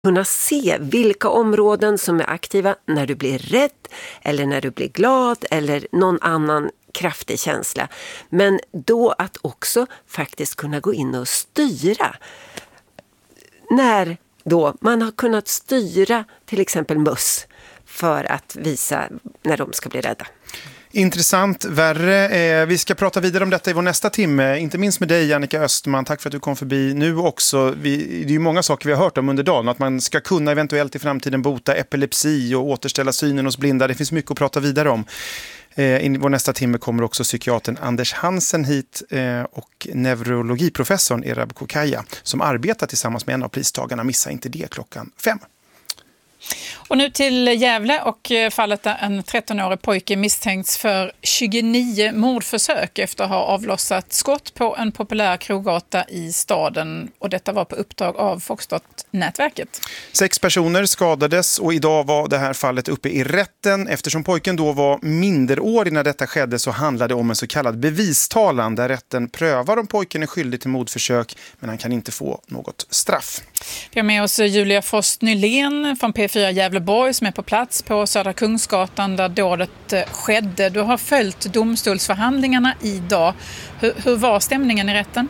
kunna se vilka områden som är aktiva när du blir rädd eller när du blir glad eller någon annan kraftig känsla. Men då att också faktiskt kunna gå in och styra. När då man har kunnat styra till exempel möss för att visa när de ska bli rädda. Intressant, värre. Vi ska prata vidare om detta i vår nästa timme. Inte minst med dig, Annika Östman. Tack för att du kom förbi nu också. Det är ju många saker vi har hört om under dagen. Att man ska kunna eventuellt i framtiden bota epilepsi och återställa synen hos blinda. Det finns mycket att prata vidare om. I vår nästa timme kommer också psykiatern Anders Hansen hit och neurologiprofessorn Erab Kokaya som arbetar tillsammans med en av pristagarna. Missa inte det 5:00. Och nu till Gävle och fallet där en 13-årig pojke misstänkts för 29 mordförsök efter att ha avlossat skott på en populär kroggata i staden. Och detta var på uppdrag av Foxtrot-nätverket. 6 personer skadades och idag var det här fallet uppe i rätten. Eftersom pojken då var minderårig när detta skedde så handlade det om en så kallad bevistalan där rätten prövar om pojken är skyldig till mordförsök men han kan inte få något straff. Vi har med oss Julia Frost Nylén från P4 Gävleborg som är på plats på Södra Kungsgatan där dådet skedde. Du har följt domstolsförhandlingarna idag. Hur var stämningen i rätten?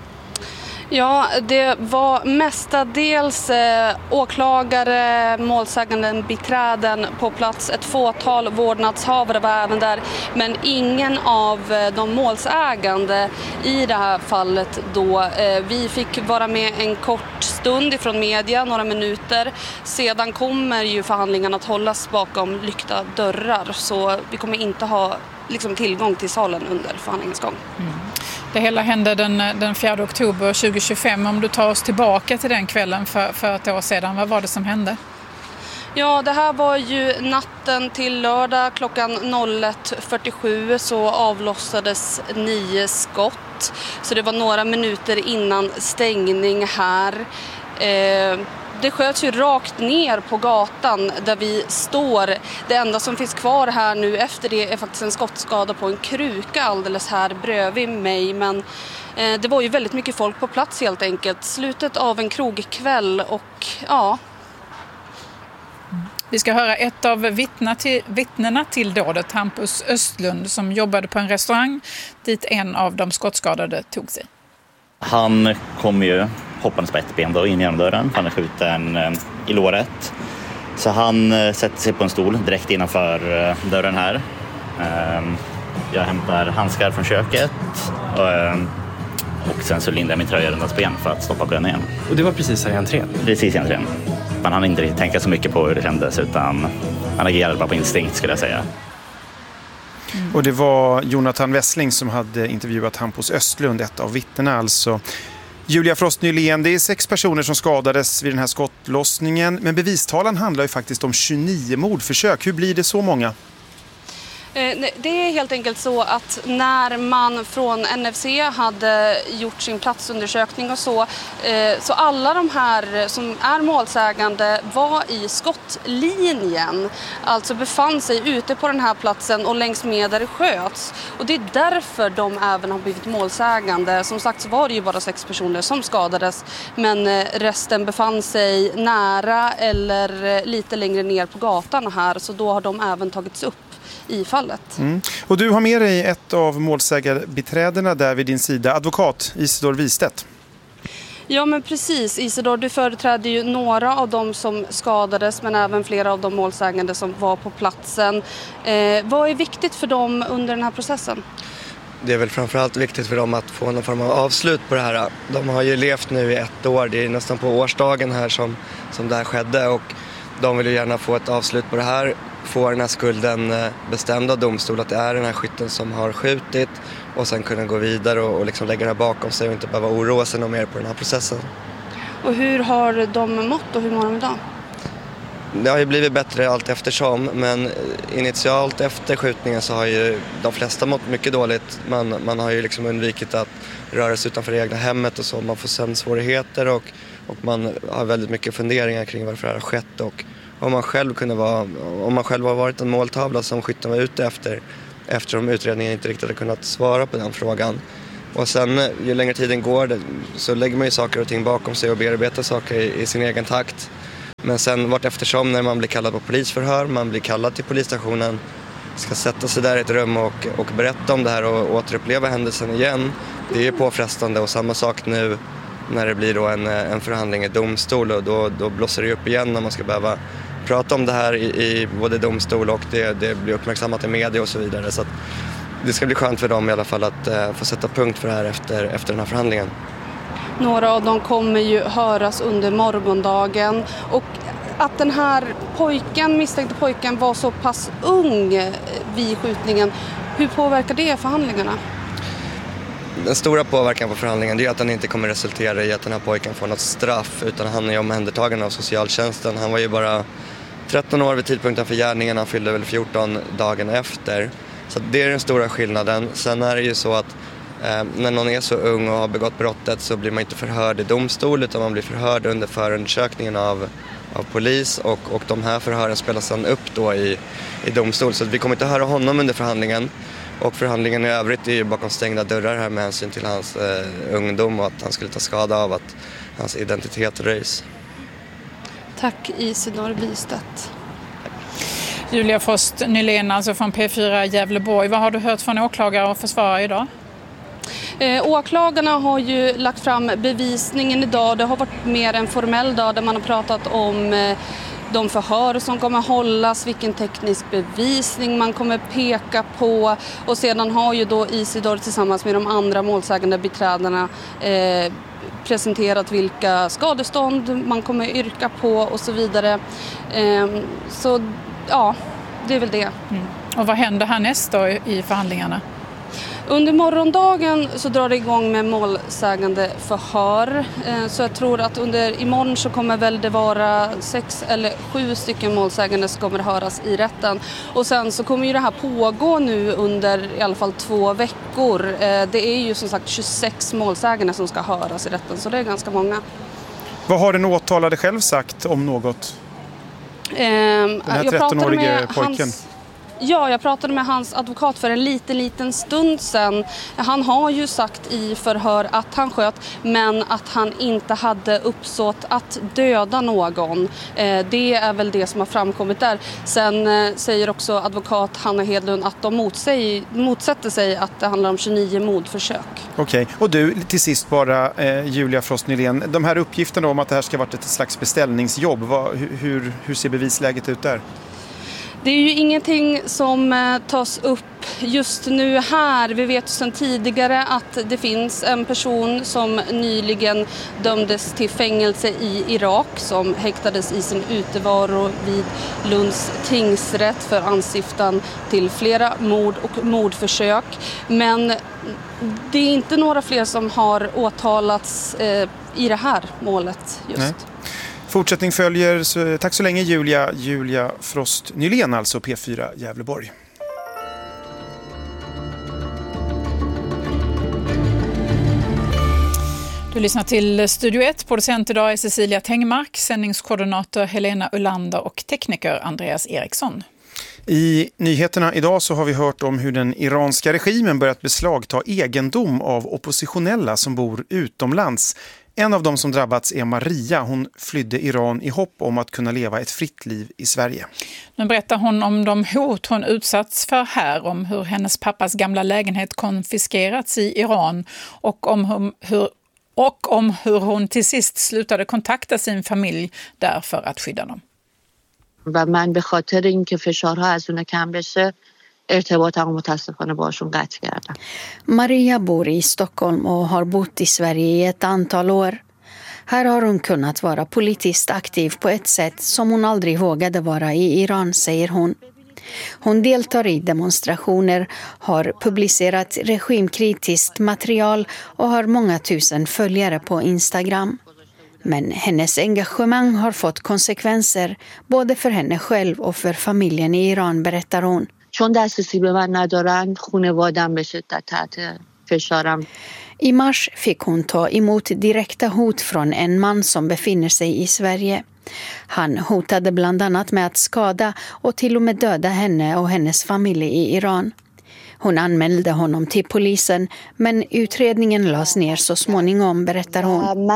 Ja, det var mestadels åklagare, målsäganden, biträden på plats. Ett fåtal vårdnadshavare var även där, men ingen av de målsägande i det här fallet då. Vi fick vara med en kort stund ifrån media, några minuter. Sedan kommer ju förhandlingarna att hållas bakom lyckta dörrar, så vi kommer inte ha tillgång till salen under förhandlingens gång. Mm. Det hela hände den 4 oktober 2025. Om du tar oss tillbaka till den kvällen för ett år sedan, vad var det som hände? Ja, det här var ju natten till lördag klockan 01.47 så avlossades 9 skott. Så det var några minuter innan stängning här. Det sköts ju rakt ner på gatan där vi står. Det enda som finns kvar här nu efter det är faktiskt en skottskada på en kruka alldeles här bredvid mig. Men det var ju väldigt mycket folk på plats helt enkelt. Slutet av en krogkväll och ja. Vi ska höra ett av vittnena till dådet, Hampus Östlund, som jobbade på en restaurang dit en av de skottskadade tog sig. Han kom ju hoppandes på ett ben då in genom dörren. Han är skjuten i låret. Så han sätter sig på en stol direkt innanför dörren här. Jag hämtar handskar från köket och sen så lindar jag min tröja runt hans ben för att stoppa blödningen. Och det var precis här i entrén? Precis i entrén. Man hann inte riktigt tänka så mycket på hur det kändes utan han agerade bara på instinkt skulle jag säga. Och det var Jonathan Wessling som hade intervjuat Hampus Östlund, ett av vittnena alltså. Julia Frost Nylén, det är 6 personer som skadades vid den här skottlossningen. Men bevistalan handlar ju faktiskt om 29 mordförsök. Hur blir det så många? Det är helt enkelt så att när man från NFC hade gjort sin platsundersökning och så alla de här som är målsägande var i skottlinjen. Alltså befann sig ute på den här platsen och längs med där det sköts. Och det är därför de även har blivit målsägande. Som sagt så var det ju bara 6 personer som skadades. Men resten befann sig nära eller lite längre ner på gatan här. Så då har de även tagits upp i fallet. Mm. Och du har med dig ett av målsägarbiträdena där vid din sida, advokat Isidor Wistedt. Ja men precis, Isidor, du företräder ju några av dem som skadades men även flera av de målsägande som var på platsen. Vad är viktigt för dem under den här processen? Det är väl framförallt viktigt för dem att få någon form av avslut på det här. De har ju levt nu i 1 år, det är nästan på årsdagen här som det här skedde och de vill ju gärna få ett avslut på det här. Få den här skulden bestämd av domstol att det är den här skytten som har skjutit och sen kunna gå vidare och liksom lägga det här bakom sig och inte behöva oroa sig något mer på den här processen. Och hur har de mått och hur mår de idag? Det har ju blivit bättre allt eftersom men initialt efter skjutningen så har ju de flesta mått mycket dåligt. Man har ju liksom undvikit att röra sig utanför det egna hemmet och så. Man får sömnsvårigheter och man har väldigt mycket funderingar kring varför det här har skett och om man själv har varit en måltavla som skytten var ute efter eftersom utredningen inte riktigt har kunnat svara på den frågan. Och sen ju längre tiden går så lägger man ju saker och ting bakom sig och bearbetar saker i sin egen takt. Men sen vart eftersom när man blir kallad på polisförhör, man blir kallad till polisstationen, ska sätta sig där i ett rum och berätta om det här och återuppleva händelsen igen. Det är påfrestande, och samma sak nu när det blir då en förhandling i domstol, och då blåser det upp igen när man ska behöva prata om det här i både domstol och det blir uppmärksammat i media och så vidare. Så att det ska bli skönt för dem i alla fall att få sätta punkt för det här efter den här förhandlingen. Några av dem kommer ju höras under morgondagen, och att den här misstänkte pojken var så pass ung vid skjutningen, hur påverkar det förhandlingarna? Den stora påverkan på förhandlingen är att den inte kommer resultera i att den här pojken får något straff, utan han är omhändertagen av socialtjänsten. Han var ju bara 13 år vid tidpunkten för gärningen, han fyllde väl 14 dagen efter. Så det är den stora skillnaden. Sen är det ju så att när någon är så ung och har begått brottet så blir man inte förhörd i domstol, utan man blir förhörd under förundersökningen av polis, och de här förhören spelas sedan upp då i domstol. Så vi kommer inte höra honom under förhandlingen, och förhandlingen i övrigt är ju bakom stängda dörrar här med hänsyn till hans ungdom och att han skulle ta skada av att hans identitet röjs. Tack Isidor Bystedt. Julia Frost Nylén, alltså från P4 Gävleborg. Vad har du hört från åklagare och försvarare idag? Åklagarna har ju lagt fram bevisningen idag. Det har varit mer en formell dag där man har pratat om de förhör som kommer hållas, vilken teknisk bevisning man kommer peka på, och sedan har ju då Isidor tillsammans med de andra målsägande biträdena presenterat vilka skadestånd man kommer yrka på och så vidare. Så ja, det är väl det. Och vad händer härnäst då i förhandlingarna? Under morgondagen så drar det igång med målsägande förhör. Så jag tror att imorgon så kommer väl det vara 6 eller 7 stycken målsägande som kommer höras i rätten. Och sen så kommer ju det här pågå nu under i alla fall 2 veckor. Det är ju som sagt 26 målsägande som ska höras i rätten, så det är ganska många. Vad har den åtalade själv sagt om något? Den här 13-årige pojken. Ja, jag pratade med hans advokat för en liten stund sedan. Han har ju sagt i förhör att han sköt, men att han inte hade uppsåt att döda någon. Det är väl det som har framkommit där. Sen säger också advokat Hanna Hedlund att de motsätter sig att det handlar om 29 mordförsök. Okej, och du, till sist bara Julia Frost Nylén, de här uppgifterna om att det här ska vara ett slags beställningsjobb, hur ser bevisläget ut där? Det är ju ingenting som tas upp just nu här. Vi vet sedan tidigare att det finns en person som nyligen dömdes till fängelse i Irak som häktades i sin utevaro vid Lunds tingsrätt för anstiftan till flera mord och mordförsök. Men det är inte några fler som har åtalats i det här målet just. Nej. Fortsättning följer. Så, tack så länge Julia Frost Nylén, alltså P4 Gävleborg. Du lyssnar till Studio 1. Producent idag är Cecilia Tengmark, sändningskoordinator Helena Ullander och tekniker Andreas Eriksson. I nyheterna idag så har vi hört om hur den iranska regimen börjat beslagta egendom av oppositionella som bor utomlands. En av dem som drabbats är Maria. Hon flydde Iran i hopp om att kunna leva ett fritt liv i Sverige. Nu berättar hon om de hot hon utsatts för här, om hur hennes pappas gamla lägenhet konfiskerats i Iran och om hur hon till sist slutade kontakta sin familj där för att skydda dem. و من به خاطر اینکه فشارها از اون کم بشه ارتباطم متاسفانه باشون قطع کردم. Maria bor i Stockholm och har bott i Sverige i ett antal år. Här har hon kunnat vara politiskt aktiv på ett sätt som hon aldrig vågade vara i Iran, säger hon. Hon deltar i demonstrationer, har publicerat regimkritiskt material och har många tusen följare på Instagram. Men hennes engagemang har fått konsekvenser både för henne själv och för familjen i Iran, berättar hon. I mars fick hon ta emot direkta hot från en man som befinner sig i Sverige. Han hotade bland annat med att skada och till och med döda henne och hennes familj i Iran. Hon anmälde honom till polisen, men utredningen lades ner så småningom, berättar hon.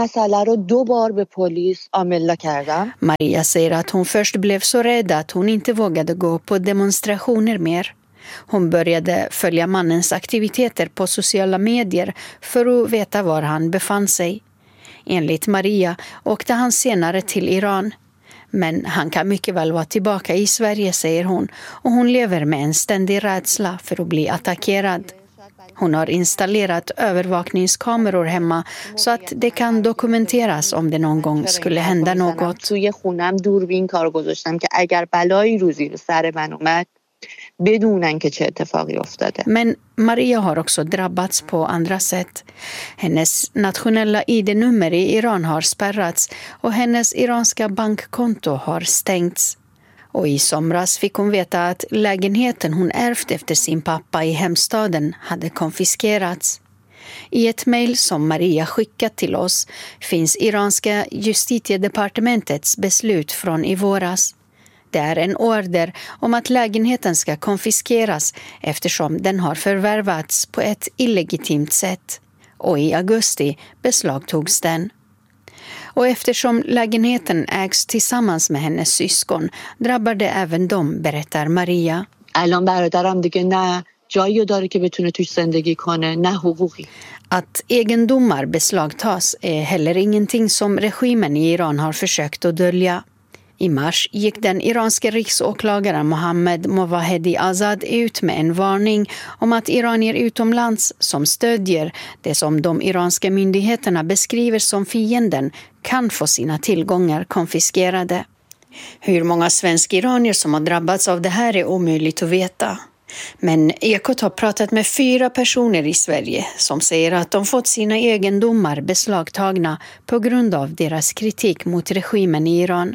Maria säger att hon först blev så rädd att hon inte vågade gå på demonstrationer mer. Hon började följa mannens aktiviteter på sociala medier för att veta var han befann sig. Enligt Maria åkte han senare till Iran. Men han kan mycket väl vara tillbaka i Sverige, säger hon, och hon lever med en ständig rädsla för att bli attackerad. Hon har installerat övervakningskameror hemma så att det kan dokumenteras om det någon gång skulle hända något. Men Maria har också drabbats på andra sätt. Hennes nationella ID-nummer i Iran har spärrats och hennes iranska bankkonto har stängts. Och i somras fick hon veta att lägenheten hon ärvt efter sin pappa i hemstaden hade konfiskerats. I ett mejl som Maria skickat till oss finns iranska justitiedepartementets beslut från i våras. Det är en order om att lägenheten ska konfiskeras eftersom den har förvärvats på ett illegitimt sätt. Och i augusti beslagtogs den. Och eftersom lägenheten ägs tillsammans med hennes syskon drabbar det även dem, berättar Maria. Att egendomar beslagtas är heller ingenting som regimen i Iran har försökt att dölja. I mars gick den iranska riksåklagaren Mohammad Movahedi Azad ut med en varning om att iranier utomlands som stödjer det som de iranska myndigheterna beskriver som fienden kan få sina tillgångar konfiskerade. Hur många svenska iranier som har drabbats av det här är omöjligt att veta. Men Ekot har pratat med 4 personer i Sverige som säger att de fått sina egendomar beslagtagna på grund av deras kritik mot regimen i Iran.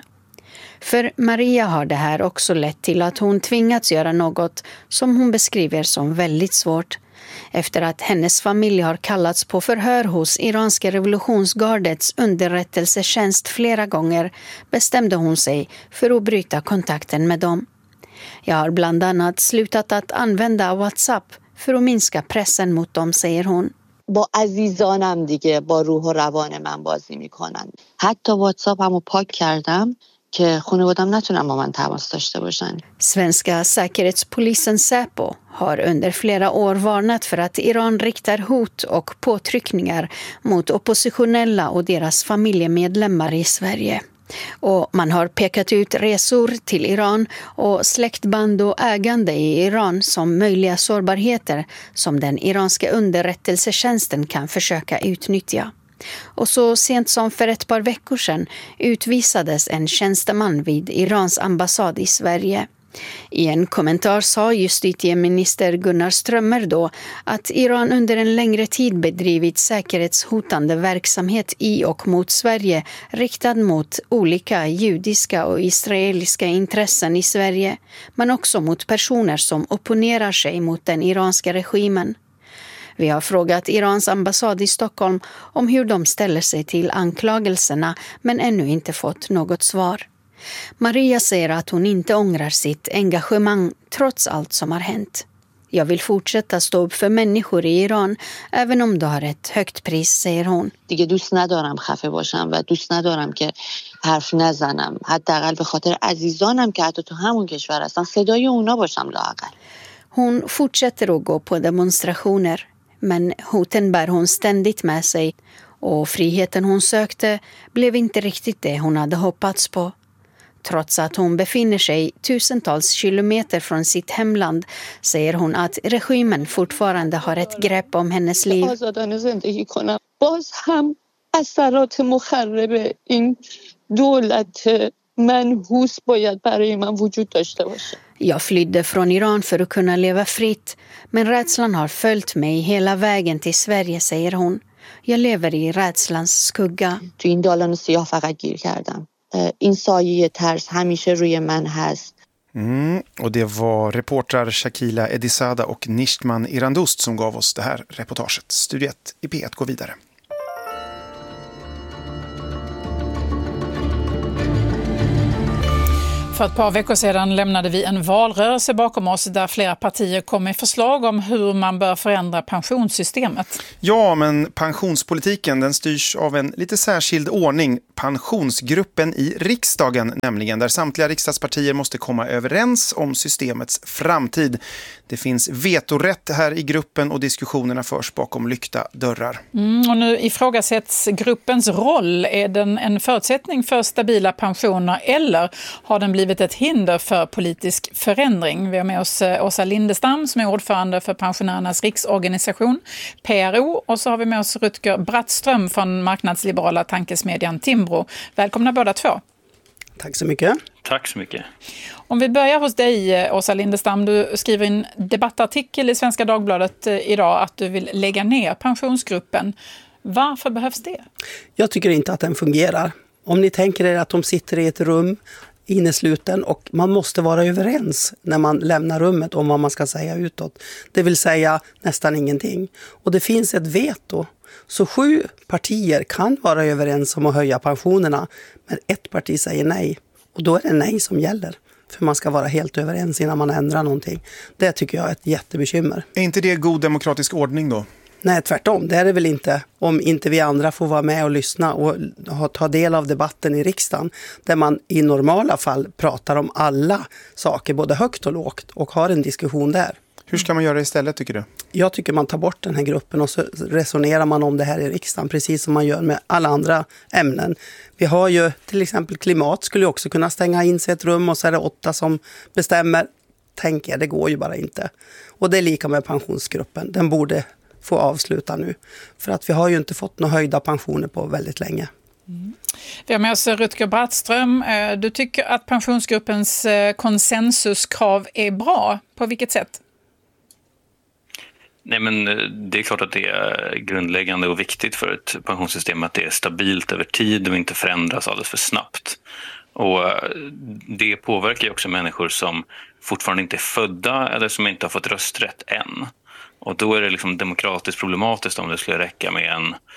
För Maria har det här också lett till att hon tvingats göra något som hon beskriver som väldigt svårt. Efter att hennes familj har kallats på förhör hos iranska revolutionsgardets underrättelsetjänst flera gånger bestämde hon sig för att bryta kontakten med dem. Jag har bland annat slutat att använda WhatsApp för att minska pressen mot dem, säger hon. با عزیزانم دیگه با روح و روان من بازی میکنن. حتی واتساپمو پاک کردم که خانواده‌ام نتونن با من تماس داشته باشن. Svenska säkerhetspolisen Säpo har under flera år varnat för att Iran riktar hot och påtryckningar mot oppositionella och deras familjemedlemmar i Sverige. Och man har pekat ut resor till Iran och släktband och ägande i Iran som möjliga sårbarheter som den iranska underrättelsetjänsten kan försöka utnyttja. Och så sent som för ett par veckor sedan utvisades en tjänsteman vid Irans ambassad i Sverige. I en kommentar sa justitieminister Gunnar Strömmer då att Iran under en längre tid bedrivit säkerhetshotande verksamhet i och mot Sverige riktad mot olika judiska och israeliska intressen i Sverige, men också mot personer som opponerar sig mot den iranska regimen. Vi har frågat Irans ambassad i Stockholm om hur de ställer sig till anklagelserna, men ännu inte fått något svar. Maria säger att hon inte ångrar sitt engagemang trots allt som har hänt. Jag vill fortsätta stå upp för människor i Iran även om det har ett högt pris, säger hon. دیگه دوست ندارم خفه باشم و دوست ندارم که حرف نزنم. حداقل به خاطر عزیزانم که حتی تو همون کشور هستن صدای اونا باشم لااقل. Hon fortsätter att gå på demonstrationer, men hoten bär hon ständigt med sig och friheten hon sökte blev inte riktigt det hon hade hoppats på. Trots att hon befinner sig tusentals kilometer från sitt hemland säger hon att regimen fortfarande har ett grepp om hennes liv. Jag flydde från Iran för att kunna leva fritt, men rädslan har följt mig hela vägen till Sverige, säger hon. Jag lever i rädslans skugga. این سایه ترس همیشه روی من هست. Och det var reportrar Shakila Edisada och Nishtman Irandust som gav oss det här reportaget. Studio 1 i P1 går vidare. För ett par veckor sedan lämnade vi en valrörelse bakom oss där flera partier kom med förslag om hur man bör förändra pensionssystemet. Ja, men pensionspolitiken den styrs av en lite särskild ordning. Pensionsgruppen i riksdagen nämligen, där samtliga riksdagspartier måste komma överens om systemets framtid. Det finns vetorätt här i gruppen och diskussionerna förs bakom lyckta dörrar. Och nu ifrågasätts gruppens roll. Är den en förutsättning för stabila pensioner eller har den blivit ett hinder för politisk förändring? Vi har med oss Åsa Lindestam som är ordförande för Pensionärernas riksorganisation, PRO. Och så har vi med oss Rutger Brattström från marknadsliberala tankesmedjan Timbro. Välkomna båda två. Tack så mycket. Tack så mycket. Om vi börjar hos dig, Åsa Lindestam. Du skriver en debattartikel i Svenska Dagbladet idag att du vill lägga ner pensionsgruppen. Varför behövs det? Jag tycker inte att den fungerar. Om ni tänker er att de sitter i ett rum innesluten och man måste vara överens när man lämnar rummet om vad man ska säga utåt. Det vill säga nästan ingenting. Och det finns ett veto. Så 7 partier kan vara överens om att höja pensionerna, men ett parti säger nej. Och då är det nej som gäller. För man ska vara helt överens innan man ändrar någonting. Det tycker jag är ett jättebekymmer. Är inte det god demokratisk ordning då? Nej, tvärtom. Det är det väl inte om inte vi andra får vara med och lyssna och ta del av debatten i riksdagen. Där man i normala fall pratar om alla saker, både högt och lågt, och har en diskussion där. Hur ska man göra istället tycker du? Jag tycker man tar bort den här gruppen och så resonerar man om det här i riksdagen. Precis som man gör med alla andra ämnen. Vi har ju till exempel klimat, skulle också kunna stänga in sig i ett rum och så är det 8 som bestämmer. Tänker jag, det går ju bara inte. Och det är lika med pensionsgruppen. Den borde få avsluta nu. För att vi har ju inte fått några höjda pensioner på väldigt länge. Vi har med oss Rutger Brattström. Du tycker att pensionsgruppens konsensuskrav är bra. På vilket sätt? Nej, men det är klart att det är grundläggande och viktigt för ett pensionssystem att det är stabilt över tid och inte förändras alldeles för snabbt. Och det påverkar ju också människor som fortfarande inte är födda eller som inte har fått rösträtt än. Och då är det liksom demokratiskt problematiskt om det skulle räcka med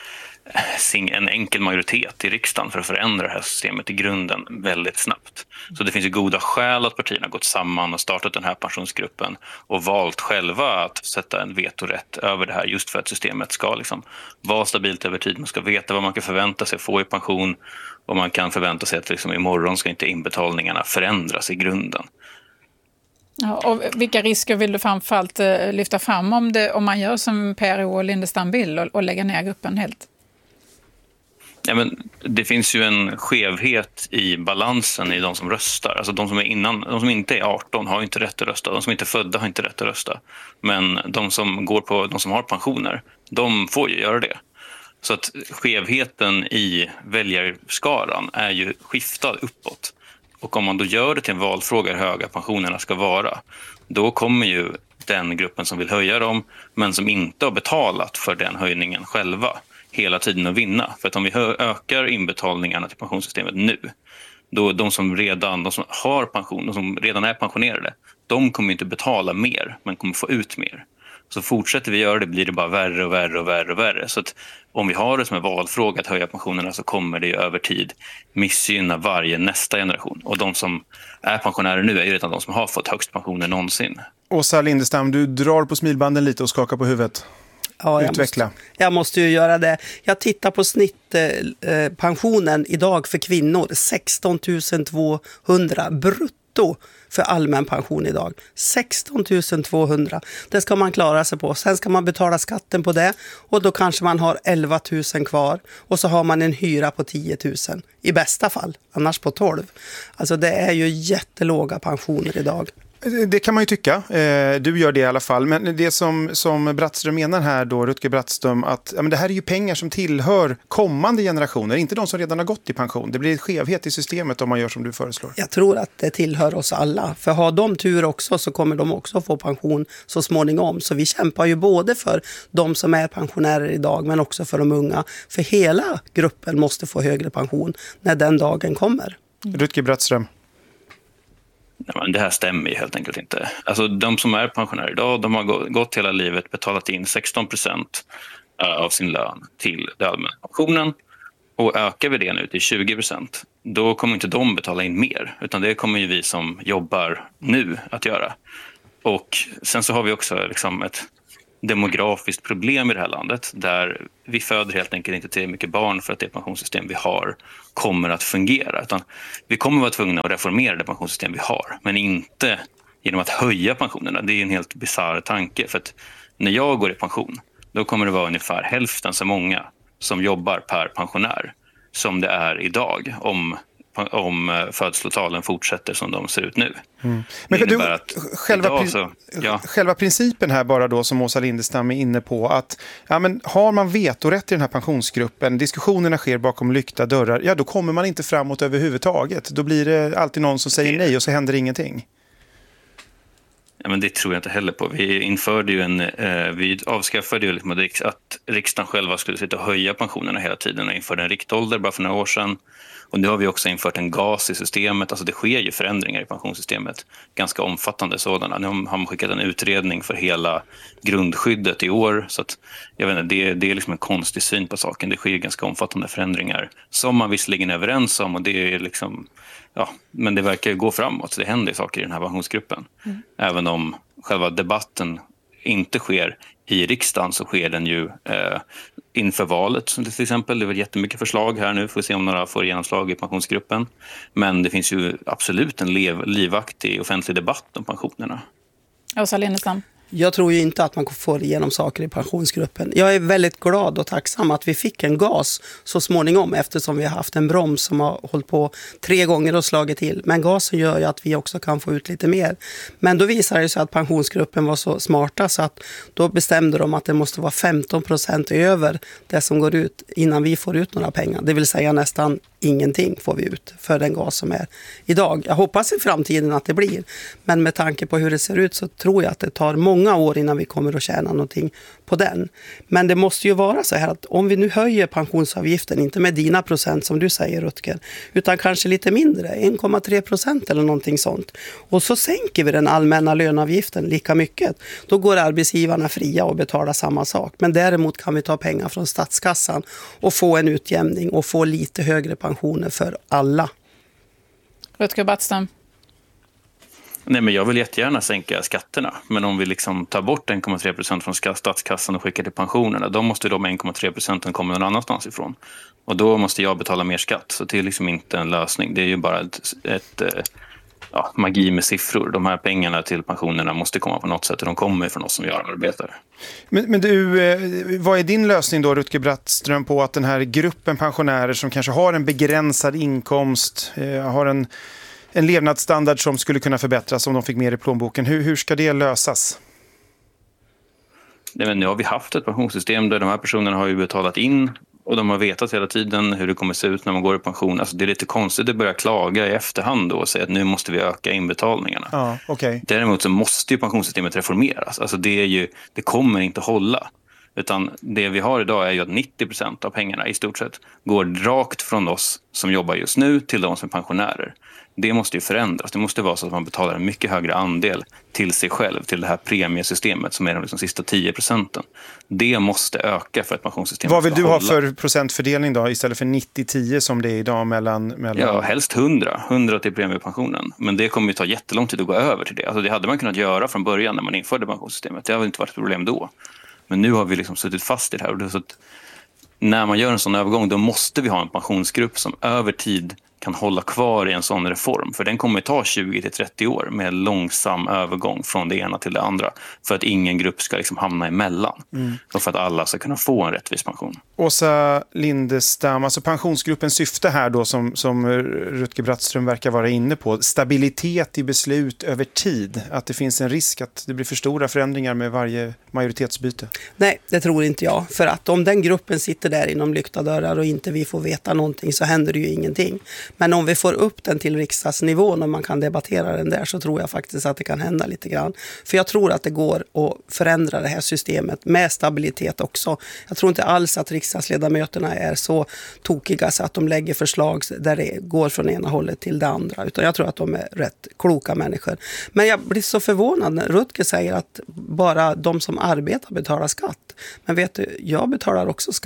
en enkel majoritet i riksdagen för att förändra det här systemet i grunden väldigt snabbt. Så det finns ju goda skäl att partierna gått samman och startat den här pensionsgruppen och valt själva att sätta en vetorätt över det här just för att systemet ska liksom vara stabilt över tid. Man ska veta vad man kan förvänta sig få i pension och man kan förvänta sig att liksom imorgon ska inte inbetalningarna förändras i grunden. Ja, och vilka risker vill du framförallt lyfta fram om man gör som PRO och Lindestam vill och lägga ner gruppen helt? Ja, men det finns ju en skevhet i balansen i de som röstar. Alltså de som inte är 18 har inte rätt att rösta. De som inte är födda har inte rätt att rösta. Men de som har pensioner, de får ju göra det. Så att skevheten i väljarskaran är ju skiftad uppåt. Och om man då gör det till en valfråga hur höga pensionerna ska vara, då kommer ju den gruppen som vill höja dem men som inte har betalat för den höjningen själva hela tiden att vinna. För att om vi ökar inbetalningarna till pensionssystemet nu, då de som har pension, de som redan är pensionerade, de kommer inte betala mer men kommer få ut mer. Så fortsätter vi göra det blir det bara värre och värre och värre och värre. Så att om vi har det som en valfråga att höja pensionerna så kommer det ju över tid missgynna varje nästa generation. Och de som är pensionärer nu är ju redan de som har fått högst pensioner någonsin. Åsa Lindestam, du drar på smilbanden lite och skakar på huvudet. Ja, Utveckla. Jag måste ju göra det. Jag tittar på snittpensionen idag för kvinnor. 16 200 brutto för allmän pension idag. 16 200. Det ska man klara sig på. Sen ska man betala skatten på det. Och då kanske man har 11 000 kvar. Och så har man en hyra på 10 000. I bästa fall. Annars på 12. Alltså det är ju jättelåga pensioner idag. Det kan man ju tycka. Du gör det i alla fall. Men det som Brattström menar här då, Rutger Brattström, att men det här är ju pengar som tillhör kommande generationer, inte de som redan har gått i pension. Det blir en skevhet i systemet om man gör som du föreslår. Jag tror att det tillhör oss alla. För har de tur också så kommer de också få pension så småningom. Så vi kämpar ju både för de som är pensionärer idag men också för de unga. För hela gruppen måste få högre pension när den dagen kommer. Rutger Brattström. Men det här stämmer ju helt enkelt inte. Alltså de som är pensionärer idag, de har gått hela livet, betalat in 16% av sin lön till den allmänna pensionen. Och ökar vi det nu till 20%, då kommer inte de betala in mer, utan det kommer ju vi som jobbar nu att göra. Och sen så har vi också liksom ett demografiskt problem i det här landet där vi föder helt enkelt inte tillräckligt mycket barn för att det pensionssystem vi har kommer att fungera. Utan vi kommer vara tvungna att reformera det pensionssystem vi har, men inte genom att höja pensionerna. Det är en helt bisarr tanke, för att när jag går i pension, då kommer det vara ungefär hälften så många som jobbar per pensionär som det är idag om födslotalen fortsätter som de ser ut nu. Men själva principen här bara då, som Åsa Lindestam är inne på, att har man vetorätt i den här pensionsgruppen, diskussionerna sker bakom lyckta dörrar, då kommer man inte framåt överhuvudtaget. Då blir det alltid någon som säger nej och så händer ingenting. Ja, men det tror jag inte heller på. Vi avskaffade ju liksom att riksdagen själva skulle sitta och höja pensionerna hela tiden och införde en riktålder bara för några år sedan. Och nu har vi också infört en gas i systemet. Alltså det sker ju förändringar i pensionssystemet, ganska omfattande sådana. Nu har man skickat en utredning för hela grundskyddet i år. Så att, jag vet inte, det är liksom en konstig syn på saken. Det sker ju ganska omfattande förändringar som man visserligen är överens om, och det är liksom... Ja, men det verkar ju gå framåt. Det händer saker i den här pensionsgruppen. Även om själva debatten inte sker i riksdagen, så sker den ju inför valet. Till exempel, det var jättemycket förslag här nu. Får se om några får genomslag i pensionsgruppen. Men det finns ju absolut en livaktig offentlig debatt om pensionerna. Åsa Lindestam. Jag tror ju inte att man får igenom saker i pensionsgruppen. Jag är väldigt glad och tacksam att vi fick en gas så småningom, eftersom vi har haft en broms som har hållit på 3 gånger och slagit till. Men gasen gör ju att vi också kan få ut lite mer. Men då visade det sig att pensionsgruppen var så smarta så att då bestämde de att det måste vara 15% över det som går ut innan vi får ut några pengar. Det vill säga nästan ingenting får vi ut för den gas som är idag. Jag hoppas i framtiden att det blir. Men med tanke på hur det ser ut så tror jag att det tar många år innan vi kommer att tjäna någonting på den. Men det måste ju vara så här att om vi nu höjer pensionsavgiften, inte med dina procent som du säger, Rutger, utan kanske lite mindre, 1,3% eller någonting sånt. Och så sänker vi den allmänna löneavgiften lika mycket. Då går arbetsgivarna fria och betalar samma sak. Men däremot kan vi ta pengar från statskassan och få en utjämning och få lite högre pensioner för alla. Rutger Battstam. Nej, men jag vill jättegärna sänka skatterna. Men om vi liksom tar bort 1,3% från statskassan och skickar till pensionerna, då måste de 1,3% komma någon annanstans ifrån. Och då måste jag betala mer skatt. Så det är liksom inte en lösning. Det är ju bara ett magi med siffror. De här pengarna till pensionerna måste komma på något sätt. Och de kommer från oss som gör arbetare. Men du, vad är din lösning då, Rutger Brattström, på att den här gruppen pensionärer som kanske har en begränsad inkomst, har en levnadsstandard som skulle kunna förbättras om de fick mer i plånboken. Hur ska det lösas? Nej, men nu har vi haft ett pensionssystem där de här personerna har ju betalat in och de har vetat hela tiden hur det kommer se ut när man går i pension. Alltså det är lite konstigt att börja klaga i efterhand då och säga att nu måste vi öka inbetalningarna. Ja, okay. Däremot så måste ju pensionssystemet reformeras. Alltså det kommer inte hålla. Utan det vi har idag är ju att 90% av pengarna i stort sett går rakt från oss som jobbar just nu till de som är pensionärer. Det måste ju förändras. Det måste vara så att man betalar en mycket högre andel till sig själv, till det här premiesystemet som är de liksom sista 10%. Det måste öka för att pensionssystemet Vad vill du hålla. ha för procentfördelning då istället för 90-10 som det är idag mellan... Ja, helst 100 till premiepensionen. Men det kommer ju ta jättelång tid att gå över till det. Alltså det hade man kunnat göra från början när man införde pensionssystemet. Det har inte varit ett problem då. Men nu har vi liksom suttit fast i det här. Och det är så att när man gör en sån övergång, då måste vi ha en pensionsgrupp som över tid kan hålla kvar i en sån reform. För den kommer ta 20-30 år med långsam övergång från det ena till det andra. För att ingen grupp ska liksom hamna emellan. Och för att alla ska kunna få en rättvis pension. Åsa Lindestam, alltså pensionsgruppens syfte här då som Rutger Brattström verkar vara inne på. Stabilitet i beslut över tid. Att det finns en risk att det blir för stora förändringar med varje majoritetsbyte. Nej, det tror inte jag. För att om den gruppen sitter där inom lyckta dörrar och inte vi får veta någonting så händer det ju ingenting. Men om vi får upp den till riksdagsnivån och man kan debattera den där så tror jag faktiskt att det kan hända lite grann. För jag tror att det går att förändra det här systemet med stabilitet också. Jag tror inte alls att riksdagsledamöterna är så tokiga så att de lägger förslag där det går från ena hållet till det andra. Utan jag tror att de är rätt kloka människor. Men jag blir så förvånad när Rutger säger att bara de som arbetar betalar skatt. Men vet du, jag betalar också skatt.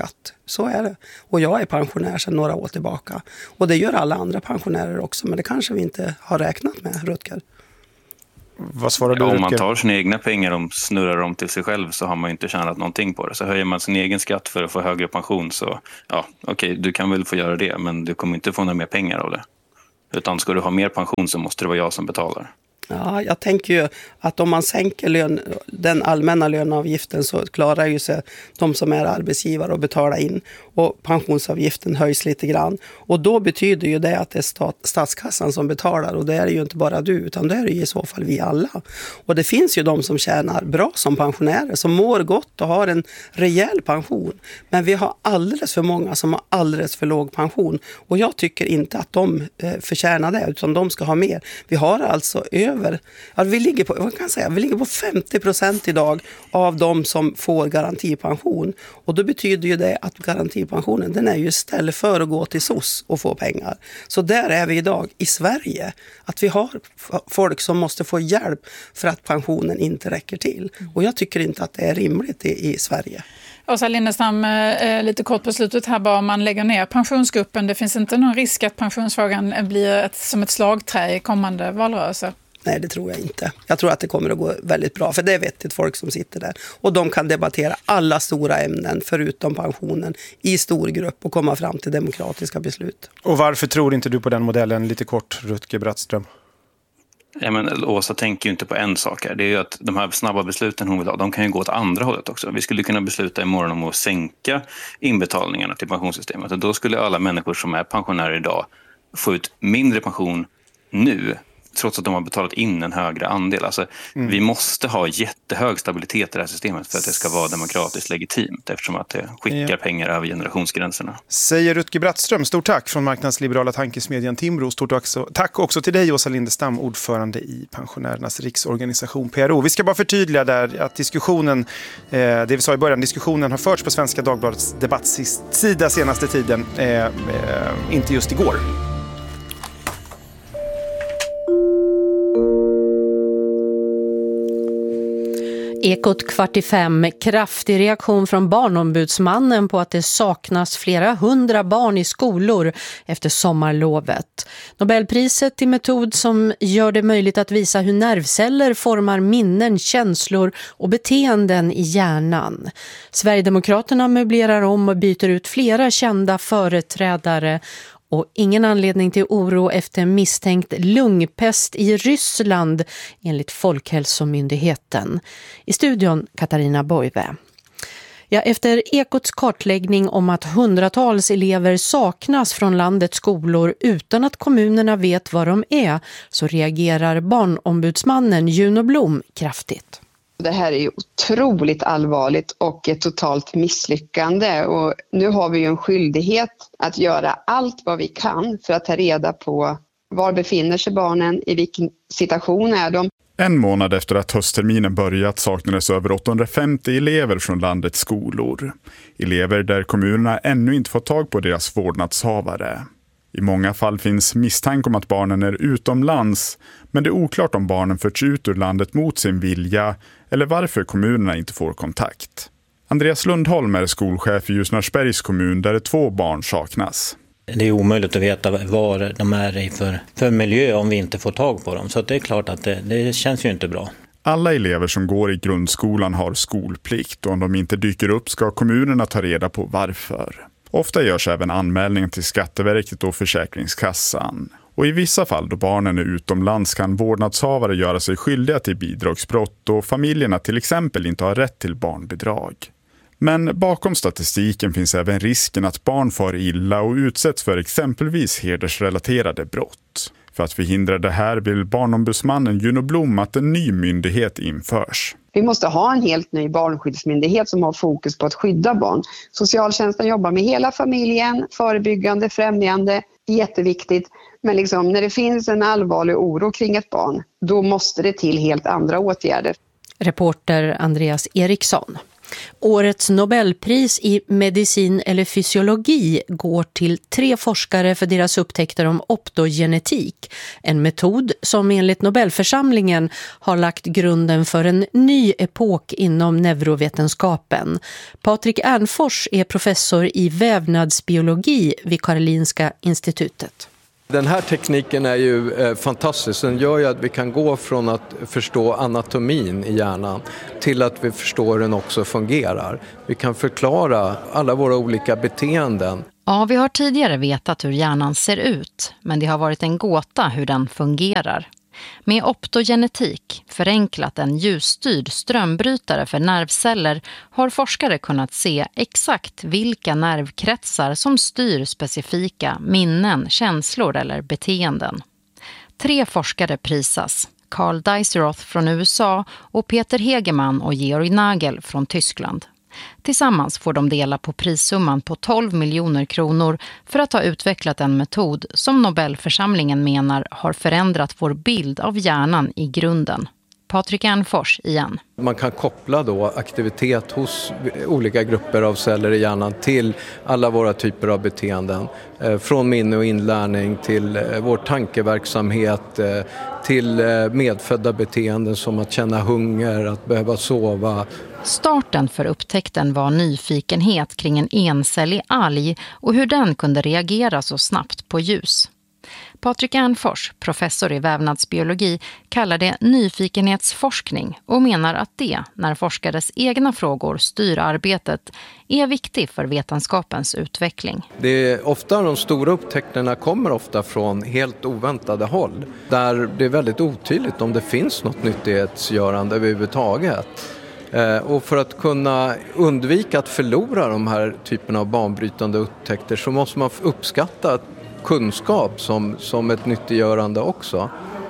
Så är det. Och jag är pensionär sedan några år tillbaka. Och det gör alla andra pensionärer också. Men det kanske vi inte har räknat med, Rutger. Vad svarar du, Om man Rutger? tar sina egna pengar och snurrar dem till sig själv så har man ju inte tjänat någonting på det. Så höjer man sin egen skatt för att få högre pension så ja, okej, du kan väl få göra det, men du kommer inte få några mer pengar av det. Utan ska du ha mer pension så måste det vara jag som betalar. Ja, jag tänker ju att om man sänker den allmänna löneavgiften så klarar ju sig de som är arbetsgivare att betala in, och pensionsavgiften höjs lite grann. Och då betyder ju det att det är statskassan som betalar, och det är ju inte bara du utan det är ju i så fall vi alla. Och det finns ju de som tjänar bra som pensionärer, som mår gott och har en rejäl pension. Men vi har alldeles för många som har alldeles för låg pension, och jag tycker inte att de förtjänar det, utan de ska ha mer. Vi har alltså vi ligger på 50% idag av de som får garantipension, och då betyder ju det att garantipensionen, den är ju istället för att gå till SOS och få pengar. Så där är vi idag i Sverige, att vi har folk som måste få hjälp för att pensionen inte räcker till, och jag tycker inte att det är rimligt i Sverige. Åsa Lindestam, lite kort på slutet här bara, om man lägger ner pensionsgruppen, det finns inte någon risk att pensionsfrågan blir som ett slagträ i kommande valrörelse? Nej, det tror jag inte. Jag tror att det kommer att gå väldigt bra, för det är vettigt folk som sitter där. Och de kan debattera alla stora ämnen förutom pensionen i stor grupp och komma fram till demokratiska beslut. Och varför tror inte du på den modellen? Lite kort, Rutger Brattström. Ja, men Åsa tänker ju inte på en sak här. Det är ju att de här snabba besluten hon vill ha, de kan ju gå åt andra hållet också. Vi skulle kunna besluta imorgon om att sänka inbetalningarna till pensionssystemet. Och då skulle alla människor som är pensionärer idag få ut mindre pension nu, trots att de har betalat in en högre andel. Alltså, vi måste ha jättehög stabilitet i det här systemet för att det ska vara demokratiskt legitimt, eftersom att det skickar pengar över generationsgränserna. Säger Rutger Brattström. Stort tack från marknadsliberala tankesmedjan Timbro. Stort tack också till dig, Åsa Lindestam, ordförande i Pensionärernas riksorganisation PRO. Vi ska bara förtydliga där att diskussionen, det vi sa i början, diskussionen har förts på Svenska Dagbladets debattsida senaste tiden, inte just igår. Ekot 4:45, kraftig reaktion från Barnombudsmannen på att det saknas flera 100 barn i skolor efter sommarlovet. Nobelpriset i metod som gör det möjligt att visa hur nervceller formar minnen, känslor och beteenden i hjärnan. Sverigedemokraterna möblerar om och byter ut flera kända företrädare, och ingen anledning till oro efter misstänkt lungpest i Ryssland enligt Folkhälsomyndigheten. I studion Katarina Boive. Ja, efter Ekots kartläggning om att hundratals elever saknas från landets skolor utan att kommunerna vet var de är, så reagerar Barnombudsmannen Juno Blom kraftigt. Det här är ju otroligt allvarligt och ett totalt misslyckande, och nu har vi ju en skyldighet att göra allt vad vi kan för att ta reda på var befinner sig barnen, i vilken situation är de. En månad efter att höstterminen börjat saknades över 850 elever från landets skolor. Elever där kommunerna ännu inte fått tag på deras vårdnadshavare. I många fall finns misstanke om att barnen är utomlands, men det är oklart om barnen förts ut ur landet mot sin vilja eller varför kommunerna inte får kontakt. Andreas Lundholm är skolchef i Ljusnarsbergs kommun där 2 barn saknas. Det är omöjligt att veta vad de är i för miljö om vi inte får tag på dem, så det är klart att det känns ju inte bra. Alla elever som går i grundskolan har skolplikt, och om de inte dyker upp ska kommunerna ta reda på varför. Ofta görs även anmälningar till Skatteverket och Försäkringskassan. Och i vissa fall då barnen är utomlands kan vårdnadshavare göra sig skyldiga till bidragsbrott och familjerna till exempel inte har rätt till barnbidrag. Men bakom statistiken finns även risken att barn far illa och utsätts för exempelvis hedersrelaterade brott. För att förhindra det här vill Barnombudsmannen Juno Blom att en ny myndighet införs. Vi måste ha en helt ny barnskyddsmyndighet som har fokus på att skydda barn. Socialtjänsten jobbar med hela familjen, förebyggande, främjande, jätteviktigt. Men när det finns en allvarlig oro kring ett barn, då måste det till helt andra åtgärder. Reporter Andreas Eriksson. Årets Nobelpris i medicin eller fysiologi går till 3 forskare för deras upptäckter om optogenetik. En metod som enligt Nobelförsamlingen har lagt grunden för en ny epok inom neurovetenskapen. Patrik Ernfors är professor i vävnadsbiologi vid Karolinska institutet. Den här tekniken är ju fantastisk. Den gör ju att vi kan gå från att förstå anatomin i hjärnan till att vi förstår hur den också fungerar. Vi kan förklara alla våra olika beteenden. Ja, vi har tidigare vetat hur hjärnan ser ut, men det har varit en gåta hur den fungerar. Med optogenetik, förenklat en ljusstyrd strömbrytare för nervceller, har forskare kunnat se exakt vilka nervkretsar som styr specifika minnen, känslor eller beteenden. 3 forskare prisas, Carl Deiseroth från USA och Peter Hegemann och Georg Nagel från Tyskland. Tillsammans får de dela på prissumman på 12 miljoner kronor för att ha utvecklat en metod som Nobelförsamlingen menar har förändrat vår bild av hjärnan i grunden. Patrik Ernfors igen. Man kan koppla då aktivitet hos olika grupper av celler i hjärnan till alla våra typer av beteenden. Från minne och inlärning till vår tankeverksamhet, till medfödda beteenden som att känna hunger, att behöva sova. Starten för upptäckten var nyfikenhet kring en encellig alg och hur den kunde reagera så snabbt på ljus. Patrik Ernfors, professor i vävnadsbiologi, kallar det nyfikenhetsforskning och menar att det, när forskares egna frågor styr arbetet, är viktigt för vetenskapens utveckling. Det är ofta de stora upptäckterna kommer ofta från helt oväntade håll, där det är väldigt otydligt om det finns något nyttighetsgörande överhuvudtaget. Och för att kunna undvika att förlora de här typerna av banbrytande upptäckter så måste man uppskatta kunskap som ett nyttiggörande också.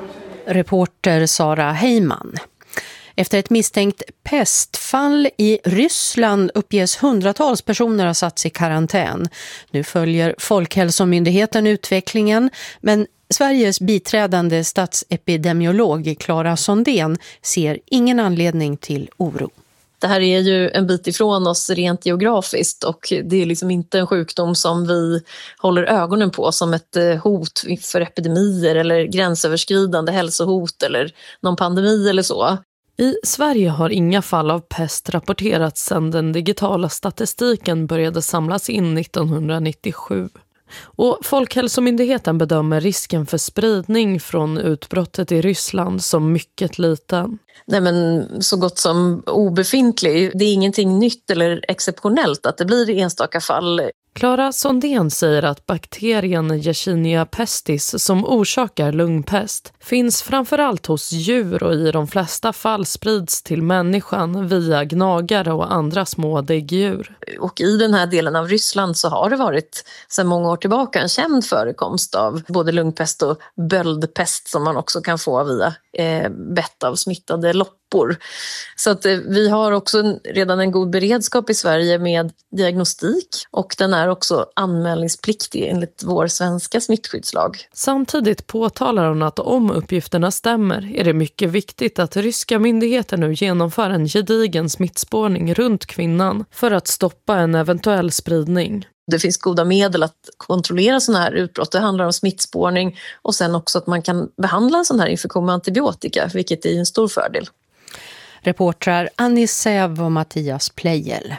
Reporter Sara Heyman. Efter ett misstänkt pestfall i Ryssland uppges hundratals personer ha satts i karantän. Nu följer Folkhälsomyndigheten utvecklingen, men Sveriges biträdande statsepidemiolog Clara Sondén ser ingen anledning till oro. Det här är ju en bit ifrån oss rent geografiskt och det är liksom inte en sjukdom som vi håller ögonen på som ett hot för epidemier eller gränsöverskridande hälsohot eller någon pandemi eller så. I Sverige har inga fall av pest rapporterats sedan den digitala statistiken började samlas in 1997. Och Folkhälsomyndigheten bedömer risken för spridning från utbrottet i Ryssland som mycket liten. Nej, men så gott som obefintlig. Det är ingenting nytt eller exceptionellt att det blir enstaka fall. Clara Sondén säger att bakterien Yersinia pestis som orsakar lungpest finns framförallt hos djur och i de flesta fall sprids till människan via gnagare och andra små däggdjur. Och i den här delen av Ryssland så har det varit sedan många år tillbaka en känd förekomst av både lungpest och böldpest som man också kan få via bett av smittade loppor. Så att vi har också redan en god beredskap i Sverige med diagnostik och den är också anmälningspliktig enligt vår svenska smittskyddslag. Samtidigt påtalar hon att om uppgifterna stämmer är det mycket viktigt att ryska myndigheter nu genomför en gedigen smittspårning runt kvinnan för att stoppa en eventuell spridning. Det finns goda medel att kontrollera sådana här utbrott. Det handlar om smittspårning och sen också att man kan behandla en sån här infektion med antibiotika, vilket är en stor fördel. Reportrar Annie Säv och Mattias Plejel.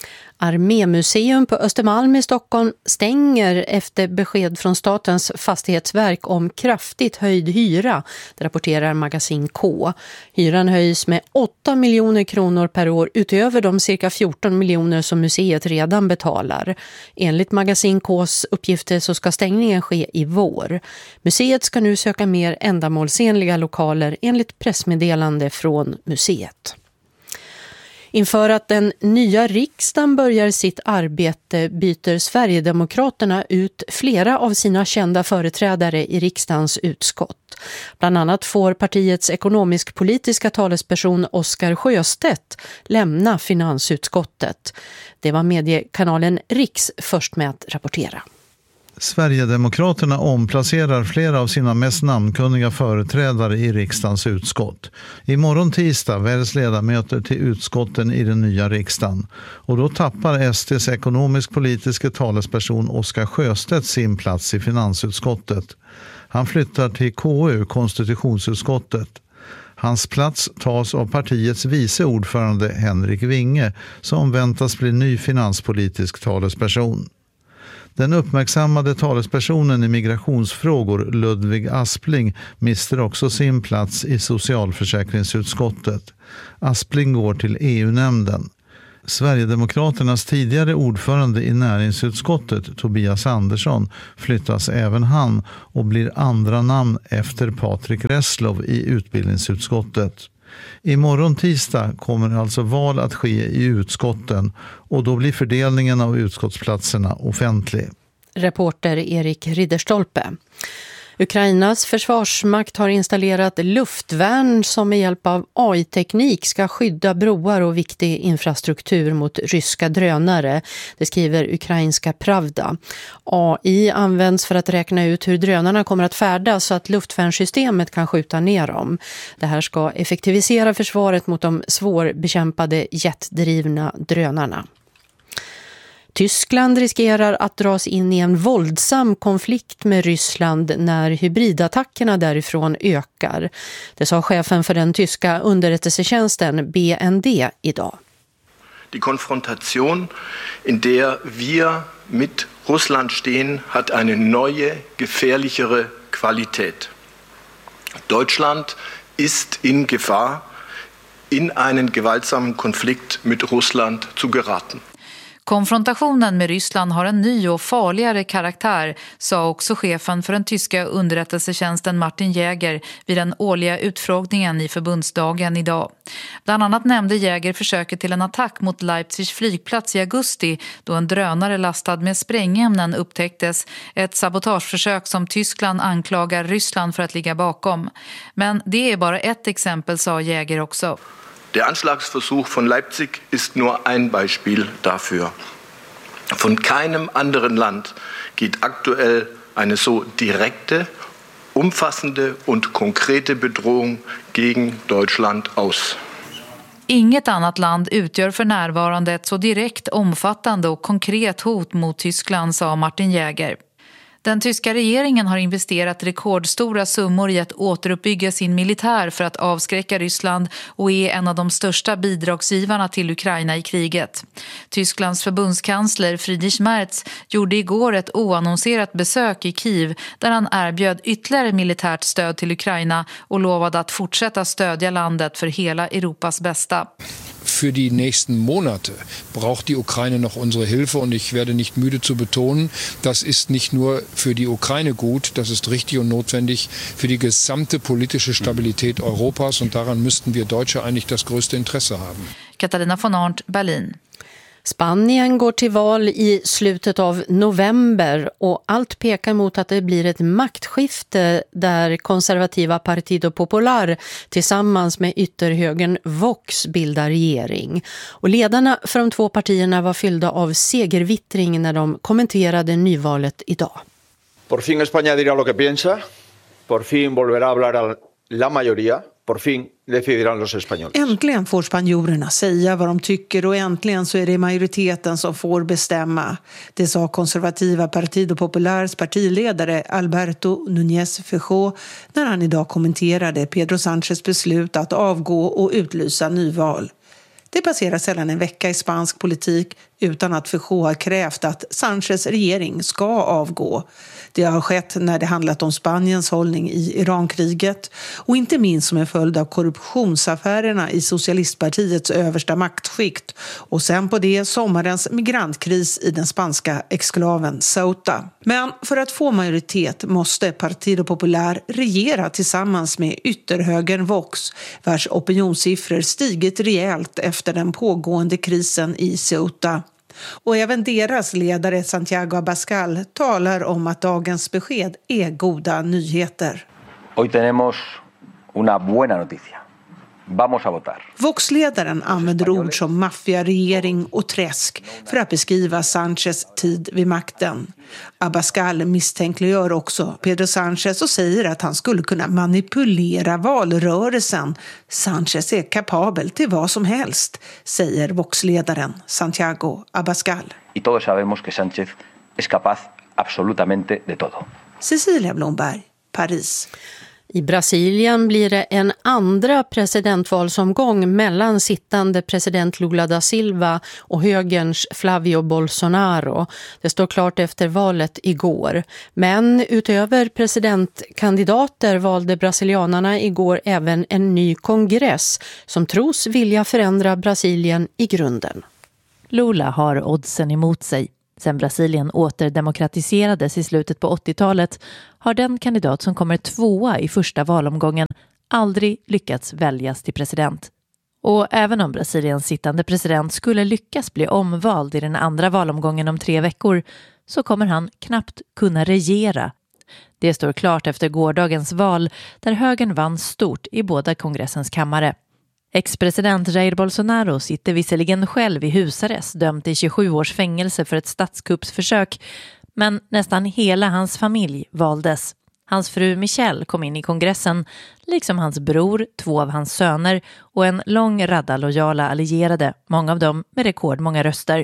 Armémuseum på Östermalm i Stockholm stänger efter besked från Statens fastighetsverk om kraftigt höjd hyra, det rapporterar Magasin K. Hyran höjs med 8 miljoner kronor per år utöver de cirka 14 miljoner som museet redan betalar. Enligt Magasin Ks uppgifter så ska stängningen ske i vår. Museet ska nu söka mer ändamålsenliga lokaler enligt pressmeddelande från museet. Inför att den nya riksdagen börjar sitt arbete byter Sverigedemokraterna ut flera av sina kända företrädare i riksdagens utskott. Bland annat får partiets ekonomisk-politiska talesperson Oskar Sjöstedt lämna finansutskottet. Det var mediekanalen Riks först med att rapportera. Sverigedemokraterna omplacerar flera av sina mest namnkunniga företrädare i riksdagens utskott. Imorgon tisdag väljs ledamöter till utskotten i den nya riksdagen. Och då tappar SDs ekonomisk-politiska talesperson Oskar Sjöstedt sin plats i finansutskottet. Han flyttar till KU, konstitutionsutskottet. Hans plats tas av partiets vice ordförande Henrik Winge som väntas bli ny finanspolitisk talesperson. Den uppmärksammade talespersonen i migrationsfrågor Ludvig Aspling mister också sin plats i socialförsäkringsutskottet. Aspling går till EU-nämnden. Sverigedemokraternas tidigare ordförande i näringsutskottet Tobias Andersson flyttas även han och blir andra namn efter Patrik Reslow i utbildningsutskottet. Imorgon tisdag kommer alltså val att ske i utskotten och då blir fördelningen av utskottsplatserna offentlig. Reporter Erik Ridderstolpe. Ukrainas försvarsmakt har installerat luftvärn som med hjälp av AI-teknik ska skydda broar och viktig infrastruktur mot ryska drönare. Det skriver ukrainska Pravda. AI används för att räkna ut hur drönarna kommer att färdas så att luftvärnssystemet kan skjuta ner dem. Det här ska effektivisera försvaret mot de svårbekämpade jetdrivna drönarna. Tyskland riskerar att dras in i en våldsam konflikt med Ryssland när hybridattackerna därifrån ökar. Det sa chefen för den tyska underrättelsetjänsten BND idag. Die Konfrontation, in der wir mit Russland stehen, hat eine neue, gefährlichere Qualität. Deutschland ist in Gefahr, in einen gewaltsamen Konflikt mit Russland zu geraten. Konfrontationen med Ryssland har en ny och farligare karaktär, sa också chefen för den tyska underrättelsetjänsten Martin Jäger vid den årliga utfrågningen i förbundsdagen idag. Bland annat nämnde Jäger försöket till en attack mot Leipzigs flygplats i augusti då en drönare lastad med sprängämnen upptäcktes, ett sabotageförsök som Tyskland anklagar Ryssland för att ligga bakom. Men det är bara ett exempel, sa Jäger också. Der Anschlagsversuch von Leipzig ist nur ein Beispiel dafür. Von keinem anderen Land geht aktuell eine so direkte, umfassende und konkrete Bedrohung gegen Deutschland aus. Inget annat land utgör för närvarande ett så direkt, omfattande och konkret hot mot Tyskland, sa Martin Jäger. Den tyska regeringen har investerat rekordstora summor i att återuppbygga sin militär för att avskräcka Ryssland och är en av de största bidragsgivarna till Ukraina i kriget. Tysklands förbundskansler Friedrich Merz gjorde igår ett oannonserat besök i Kiev där han erbjöd ytterligare militärt stöd till Ukraina och lovade att fortsätta stödja landet för hela Europas bästa. Für die nächsten Monate braucht die Ukraine noch unsere Hilfe und ich werde nicht müde zu betonen, das ist nicht nur für die Ukraine gut, das ist richtig und notwendig für die gesamte politische Stabilität Europas und daran müssten wir Deutsche eigentlich das größte Interesse haben. Katarina von Arndt, Berlin. Spanien går till val i slutet av november och allt pekar mot att det blir ett maktskifte där konservativa Partido Popular tillsammans med ytterhögern Vox bildar regering. Och ledarna för de två partierna var fyllda av segervittring när de kommenterade nyvalet idag. Por fin España dirá lo que piensa, por fin volverá a hablar la mayoría. Por fin decidirán los españoles. Äntligen får spanjorerna säga vad de tycker och äntligen så är det majoriteten som får bestämma. Det sa konservativa Partido Populars partiledare Alberto Núñez Feijóo när han idag kommenterade Pedro Sánchez beslut att avgå och utlysa nyval. Det passerar sällan en vecka i spansk politik utan att Feijóo har krävt att Sánchez regering ska avgå. Det har skett när det handlat om Spaniens hållning i Irankriget och inte minst som en följd av korruptionsaffärerna i socialistpartiets översta maktskikt och sen på det sommarens migrantkris i den spanska exklaven Ceuta. Men för att få majoritet måste Partido Popular regera tillsammans med ytterhögern Vox, vars opinionssiffror stigit rejält efter den pågående krisen i Ceuta. Och även deras ledare Santiago Abascal talar om att dagens besked är goda nyheter. Hoy tenemos una buena noticia. Vamos a votar. Vox-ledaren använder ord som maffiaregering och träsk för att beskriva Sánchez tid vid makten. Abascal misstänkliggör också Pedro Sánchez och säger att han skulle kunna manipulera valrörelsen. Sánchez är kapabel till vad som helst, säger Vox-ledaren Santiago Abascal. Y todos sabemos que Sánchez es capaz absolutamente de todo. Cecilia Blomberg, Paris. I Brasilien blir det en andra presidentvalsomgång mellan sittande president Lula da Silva och högerns Flavio Bolsonaro. Det står klart efter valet igår. Men utöver presidentkandidater valde brasilianarna igår även en ny kongress som tros vilja förändra Brasilien i grunden. Lula har oddsen emot sig. Sen Brasilien återdemokratiserades i slutet på 80-talet har den kandidat som kommer tvåa i första valomgången aldrig lyckats väljas till president. Och även om Brasiliens sittande president skulle lyckas bli omvald i den andra valomgången om 3 veckor så kommer han knappt kunna regera. Det står klart efter gårdagens val där högern vann stort i båda kongressens kammare. Ex-president Jair Bolsonaro sitter visserligen själv i husarrest dömd till 27 års fängelse för ett statskuppsförsök, men nästan hela hans familj valdes. Hans fru Michelle kom in i kongressen, liksom hans bror, 2 av hans söner och en lång radda lojala allierade, många av dem med rekordmånga röster.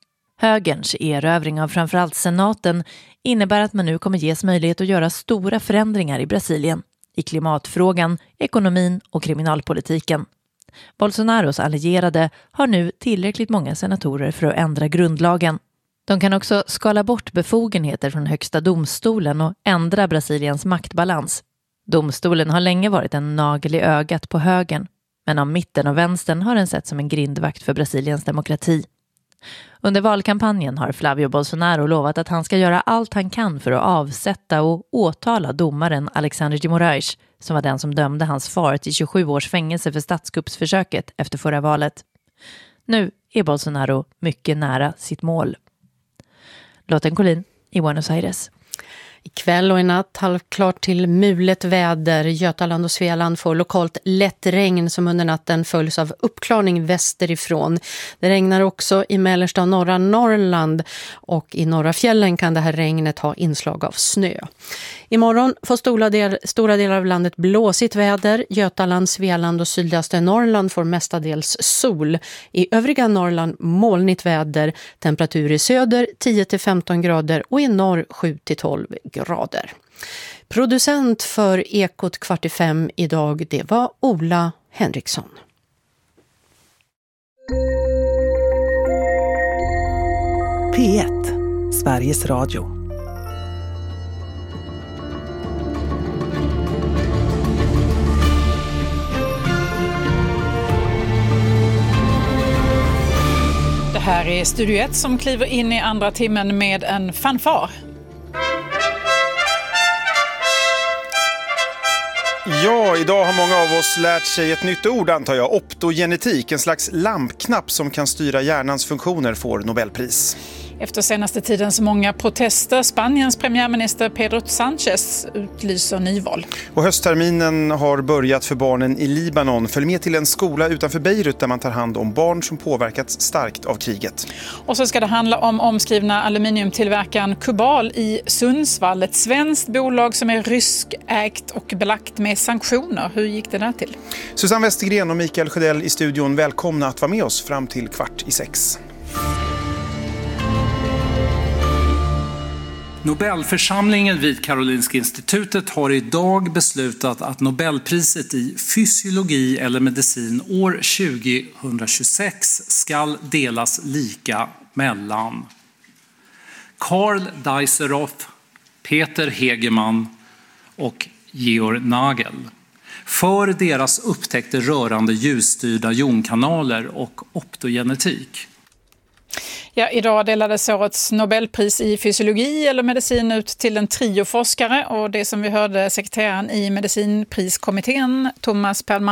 Högerns erövring av framförallt senaten innebär att man nu kommer ges möjlighet att göra stora förändringar i Brasilien, i klimatfrågan, ekonomin och kriminalpolitiken. Bolsonaros allierade har nu tillräckligt många senatorer för att ändra grundlagen. De kan också skala bort befogenheter från högsta domstolen och ändra Brasiliens maktbalans. Domstolen har länge varit en nagel i ögat på högern, men av mitten och vänstern har den sett som en grindvakt för Brasiliens demokrati. Under valkampanjen har Flavio Bolsonaro lovat att han ska göra allt han kan för att avsätta och åtala domaren Alexandre de Moraes, som var den som dömde hans far till 27 års fängelse för statskuppsförsöket efter förra valet. Nu är Bolsonaro mycket nära sitt mål. Lotten Collin i Buenos Aires. Ikväll och i natt halvklart till mulet väder. Götaland och Svealand får lokalt lätt regn som under natten följs av uppklarning västerifrån. Det regnar också i mellersta och norra Norrland och i norra fjällen kan det här regnet ha inslag av snö. Imorgon får stora delar av landet blåsigt väder. Götaland, Svealand och sydligaste Norrland får mestadels sol. I övriga Norrland molnigt väder. Temperatur i söder 10-15 grader och i norr 7-12 grader. Producent för Ekot 4:45 idag, det var Ola Henriksson. P1, Sveriges Radio. Det här är Studio 1 som kliver in i andra timmen med en fanfar. Ja, idag har många av oss lärt sig ett nytt ord, antar jag. Optogenetik, en slags lampknapp som kan styra hjärnans funktioner, får Nobelpris. Efter senaste tidens många protester, Spaniens premiärminister Pedro Sánchez utlyser nyval. Och höstterminen har börjat för barnen i Libanon. Följ med till en skola utanför Beirut där man tar hand om barn som påverkats starkt av kriget. Och så ska det handla om omskrivna aluminiumtillverkaren Kubal i Sundsvall. Ett svenskt bolag som är ryskägt och belagt med sanktioner. Hur gick det där till? Susanne Westergren och Mikael Sjödell i studion, välkomna att vara med oss fram till 5:15. Nobelförsamlingen vid Karolinska institutet har idag beslutat att Nobelpriset i fysiologi eller medicin år 2026 ska delas lika mellan Karl Dijsselhoff, Peter Hegemann och Georg Nagel för deras upptäckter rörande ljusstyrda jonkanaler och optogenetik. Ja, idag delades årets Nobelpris i fysiologi eller medicin ut till en trio forskare och det som vi hörde sekreteraren i medicinpriskommittén Thomas Perlman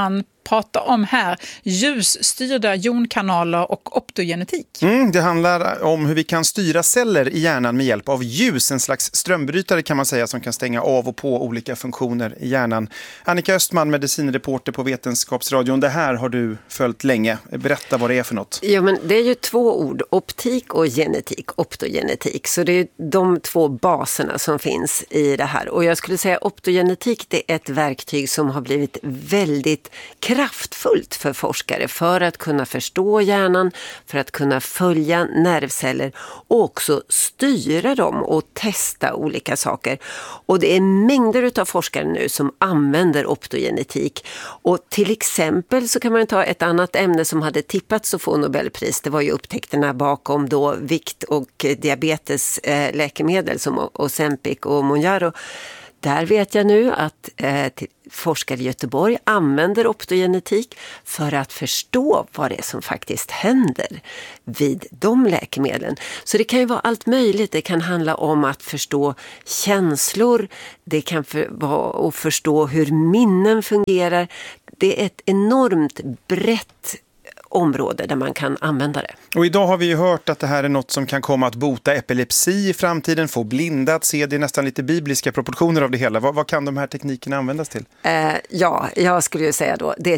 prata om här. Ljusstyrda jonkanaler och optogenetik. Det handlar om hur vi kan styra celler i hjärnan med hjälp av ljus. En slags strömbrytare kan man säga som kan stänga av och på olika funktioner i hjärnan. Annika Östman, medicinreporter på Vetenskapsradion. Det här har du följt länge. Berätta vad det är för något. Ja, men det är ju två ord, optik och genetik, optogenetik. Så det är de två baserna som finns i det här. Och jag skulle säga optogenetik, det är ett verktyg som har blivit väldigt kraftfullt för forskare för att kunna förstå hjärnan, för att kunna följa nervceller och också styra dem och testa olika saker. Och det är mängder av forskare nu som använder optogenetik. Och till exempel så kan man ta ett annat ämne som hade tippats att få Nobelpris. Det var ju upptäckterna bakom då vikt- och diabetesläkemedel som Ozempic och Mounjaro. Där vet jag nu att forskare i Göteborg använder optogenetik för att förstå vad det är som faktiskt händer vid de läkemedlen. Så det kan ju vara allt möjligt. Det kan handla om att förstå känslor. Det kan vara att förstå hur minnen fungerar. Det är ett enormt brett område där man kan använda det. Och idag har vi ju hört att det här är något som kan komma att bota epilepsi i framtiden, få blinda att se. Det är nästan lite bibliska proportioner av det hela. Vad kan de här teknikerna användas till? Ja, jag skulle ju säga då, det är ett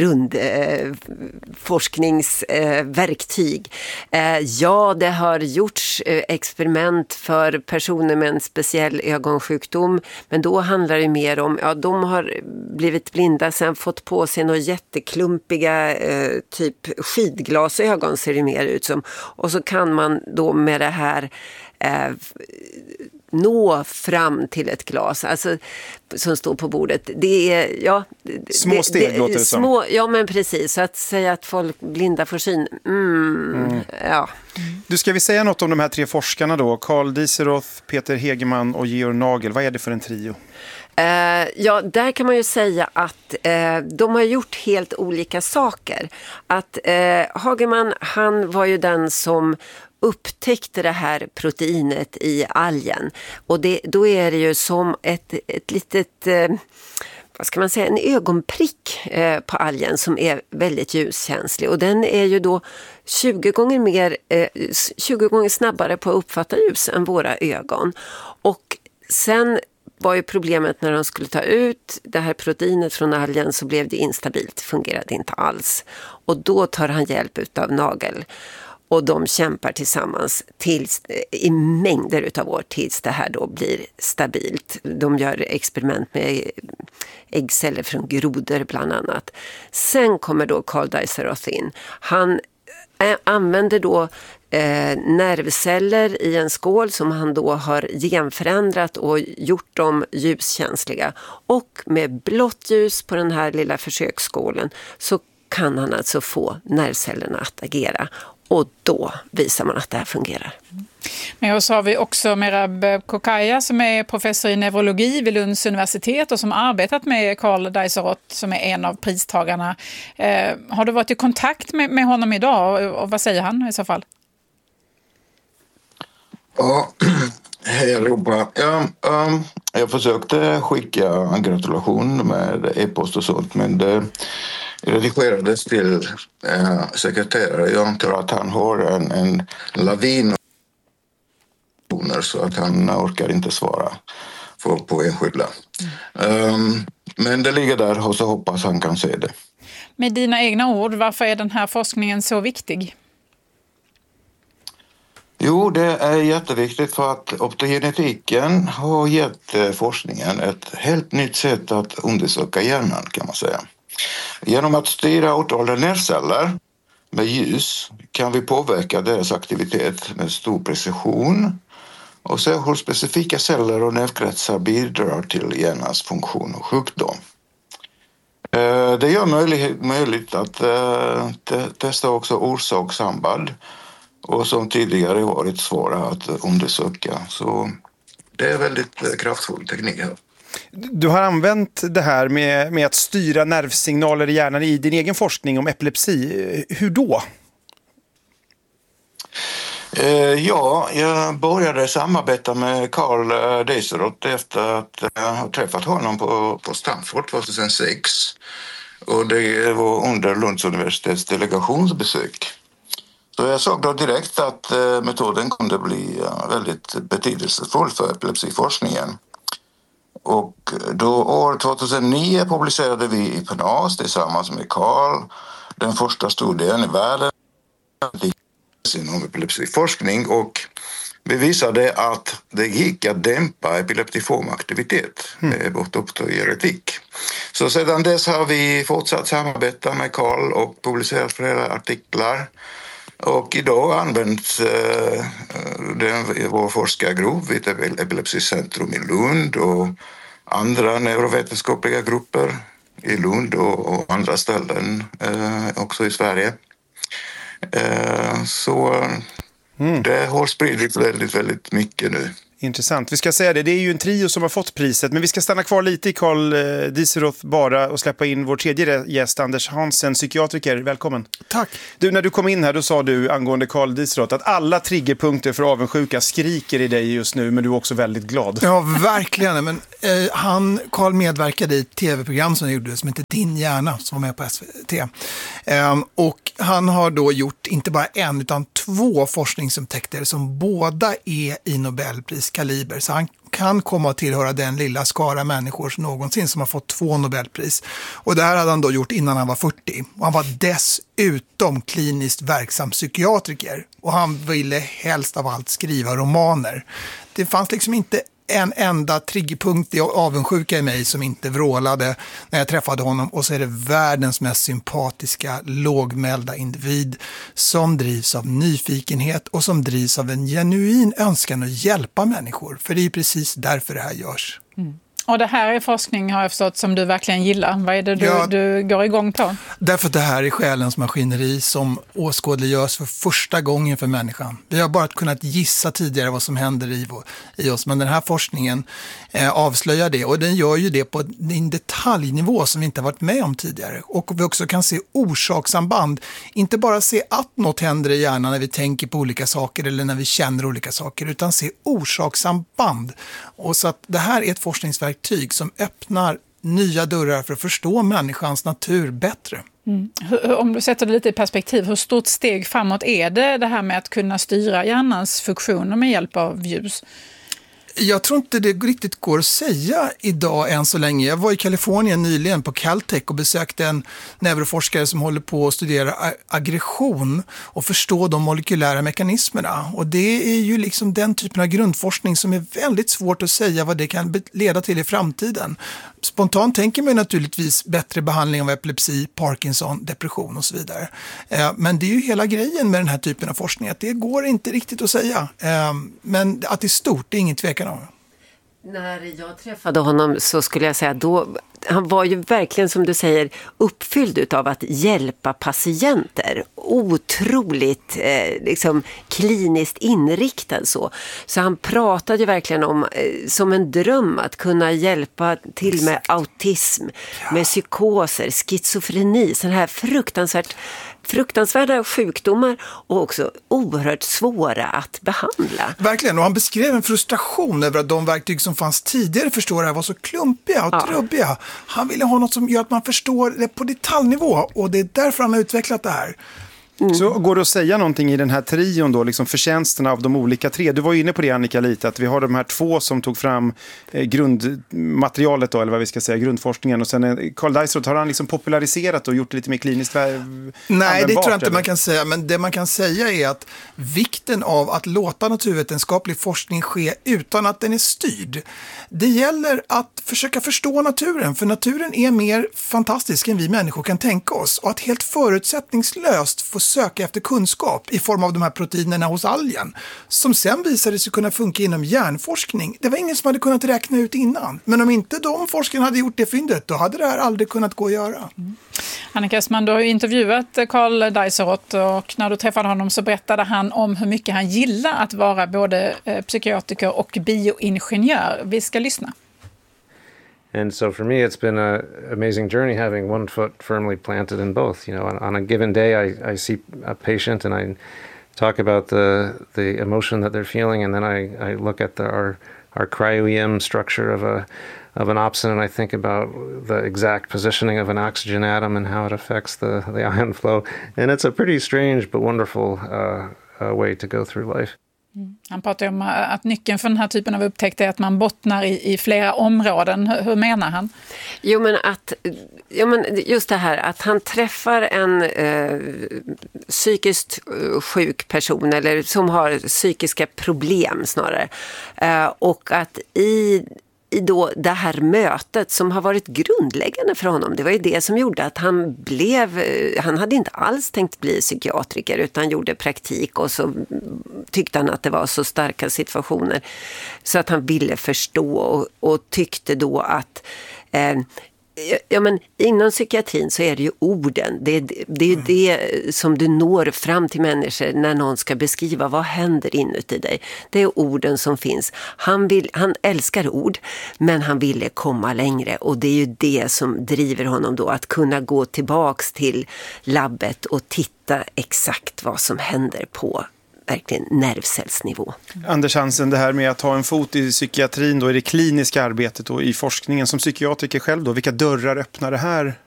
grundforskningsverktyg. Ja, det har gjorts experiment för personer med en speciell ögonsjukdom, men då handlar det mer om, de har blivit blinda, sen fått på sig några jätteklumpiga typ skidglasögon ser det mer ut som. Och så kan man då med det här nå fram till ett glas, alltså, som står på bordet. Det är, små steg låter det som. Ja, men precis. Så att säga att folk blinda får syn. Ja. Du, ska vi säga något om de här tre forskarna då? Carl Dieseroth, Peter Hegeman och Georg Nagel. Vad är det för en trio? Ja, där kan man ju säga att de har gjort helt olika saker. Att Hageman, han var ju den som upptäckte det här proteinet i algen. Och då är det ju som ett litet, vad ska man säga, en ögonprick på algen som är väldigt ljuskänslig. Och den är ju då 20 gånger snabbare på att uppfatta ljus än våra ögon. Och sen var ju problemet när de skulle ta ut det här proteinet från algen, så blev det instabilt, fungerade inte alls. Och då tar han hjälp av Nagel. Och de kämpar tillsammans i mängder utav år tills det här då blir stabilt. De gör experiment med äggceller från grodor bland annat. Sen kommer då Carl Dieseroth in. Han använder då nervceller i en skål som han då har genförändrat och gjort dem ljuskänsliga. Och med blått ljus på den här lilla försöksskålen så kan han alltså få nervcellerna att agera. Och då visar man att det här fungerar. Med oss har vi också Merab Kokaya som är professor i neurologi vid Lunds universitet och som arbetat med Carl Dieseroth som är en av pristagarna. Har du varit i kontakt med honom idag och vad säger han i så fall? Ja, hej allihopa. Jag försökte skicka en gratulation med e-post och sånt, men det redigerades till sekreterare. Jag antar att han har en lavin så att han orkar inte svara på enskilda. Men det ligger där och så hoppas han kan se det. Med dina egna ord, varför är den här forskningen så viktig? Jo, det är jätteviktigt för att optogenetiken har gett forskningen ett helt nytt sätt att undersöka hjärnan, kan man säga. Genom att styra åtvalda nervceller med ljus kan vi påverka deras aktivitet med stor precision och se hur specifika celler och nervkretsar bidrar till hjärnans funktion och sjukdom. Det gör möjligt att testa också orsakssamband och som tidigare varit svåra att undersöka. Så det är väldigt kraftfull teknik här. Du har använt det här med att styra nervsignaler i hjärnan i din egen forskning om epilepsi. Hur då? Ja, jag började samarbeta med Carl Dieseroth efter att jag har träffat honom på Stanford 2006. Och det var under Lunds universitets delegationsbesök. Så jag såg då direkt att metoden kunde bli väldigt betydelsefull för epilepsiforskningen. Och då år 2009 publicerade vi i PNAS tillsammans med Carl den första studien i världen inom epilepsiforskning, och vi visade att det gick att dämpa epileptiform aktivitet med vårt optogenetik. Så sedan dess har vi fortsatt samarbeta med Carl och publicerat flera artiklar. Och idag används vår forskargrupp vid Epilepsicentrum i Lund och andra neurovetenskapliga grupper i Lund och andra ställen också i Sverige. Så det har spridits väldigt, väldigt mycket nu. Intressant. Vi ska säga det är ju en trio som har fått priset, men vi ska stanna kvar lite i Carl Dieseroth bara och släppa in vår tredje gäst, Anders Hansen, psykiatriker. Välkommen. Tack. Du, när du kom in här då sa du angående Carl Dieseroth att alla triggerpunkter för avundsjuka skriker i dig just nu, men du är också väldigt glad. Ja, verkligen. Men Carl medverkade i ett tv-program som gjorde som heter Din hjärna, som var med på SVT. Och han har då gjort inte bara en utan 2 forskningsupptäckter som båda är i Nobelpriskaliber. Så han kan komma att tillhöra den lilla skara människor någonsin som har fått 2 Nobelpris. Och det här hade han då gjort innan han var 40. Och han var dessutom kliniskt verksam psykiatriker. Och han ville helst av allt skriva romaner. Det fanns liksom inte en enda triggerpunkt i avundsjuka i mig som inte vrålade när jag träffade honom. Och så är det världens mest sympatiska, lågmälda individ som drivs av nyfikenhet och som drivs av en genuin önskan att hjälpa människor. För det är precis därför det här görs. Och det här är forskning, har jag förstått, som du verkligen gillar. Vad är det du går igång på? Därför att det här är själens maskineri som åskådliggörs för första gången för människan. Vi har bara kunnat gissa tidigare vad som händer i oss, men den här forskningen avslöjar det. Och den gör ju det på en detaljnivå som vi inte har varit med om tidigare. Och vi också kan se orsakssamband. Inte bara se att något händer i hjärnan när vi tänker på olika saker eller när vi känner olika saker, utan se orsakssamband. Och så att det här är ett forskningsverktyg som öppnar nya dörrar för att förstå människans natur bättre. Om du sätter det lite i perspektiv, hur stort steg framåt är det här med att kunna styra hjärnans funktioner med hjälp av ljus? Jag tror inte det riktigt går att säga idag än så länge. Jag var i Kalifornien nyligen på Caltech och besökte en neuroforskare som håller på att studera aggression och förstå de molekylära mekanismerna. Och det är ju liksom den typen av grundforskning som är väldigt svårt att säga vad det kan leda till i framtiden. Spontant tänker man naturligtvis bättre behandling av epilepsi, Parkinson, depression och så vidare. Men det är ju hela grejen med den här typen av forskning, att det går inte riktigt att säga. Men att det är stort, det är ingen tvekan om. När jag träffade honom så skulle jag säga då, han var ju verkligen som du säger uppfylld av att hjälpa patienter. Otroligt liksom kliniskt inriktad så. Så han pratade ju verkligen om som en dröm att kunna hjälpa till med autism, med psykoser, schizofreni, sån här fruktansvärda sjukdomar och också oerhört svåra att behandla. Verkligen, och han beskrev en frustration över att de verktyg som fanns tidigare var så klumpiga och trubbiga. Han ville ha något som gör att man förstår det på detaljnivå, och det är därför han har utvecklat det här. Så går det att säga någonting i den här trion då, liksom förtjänsterna av de olika 3? Du var ju inne på det, Annika, lite, att vi har de här 2 som tog fram grundmaterialet då, eller vad vi ska säga, grundforskningen, och sen Carl Dieseroth, har han liksom populariserat och gjort det lite mer kliniskt Nej, det tror jag inte man kan säga, men det man kan säga är att vikten av att låta naturvetenskaplig forskning ske utan att den är styrd. Det gäller att försöka förstå naturen, för naturen är mer fantastisk än vi människor kan tänka oss, och att helt förutsättningslöst få söka efter kunskap i form av de här proteinerna hos algen, som sen visade sig kunna funka inom hjärnforskning. Det var ingen som hade kunnat räkna ut innan. Men om inte de forskarna hade gjort det fyndet, då hade det här aldrig kunnat gå att göra. Annika Östman, du har ju intervjuat Carl Dieseroth, och när du träffade honom så berättade han om hur mycket han gillar att vara både psykiatriker och bioingenjör. Vi ska lyssna. And so for me, it's been an amazing journey having one foot firmly planted in both. You know, on a given day, I see a patient and I talk about the emotion that they're feeling, and then I look at our our cryo-EM structure of an opsin, and I think about the exact positioning of an oxygen atom and how it affects the ion flow. And it's a pretty strange but wonderful way to go through life. Han pratar om att nyckeln för den här typen av upptäckt är att man bottnar i flera områden. Hur menar han? Jo men just det här att han träffar en psykiskt sjuk person eller som har psykiska problem snarare. Och att i då det här mötet som har varit grundläggande för honom, det var ju det som gjorde att han hade inte alls tänkt bli psykiatriker utan gjorde praktik och så tyckte han att det var så starka situationer så att han ville förstå och tyckte då att men inom psykiatrin så är det ju orden. Det är ju det som du når fram till människor när någon ska beskriva vad händer inuti dig. Det är orden som finns. Han älskar ord, men han ville komma längre. Och det är ju det som driver honom då att kunna gå tillbaks till labbet och titta exakt vad som händer på verkligen nervcellsnivå. Anders Hansen, det här med att ha en fot i psykiatrin då, i det kliniska arbetet och i forskningen som psykiatriker själv då, vilka dörrar öppnar det här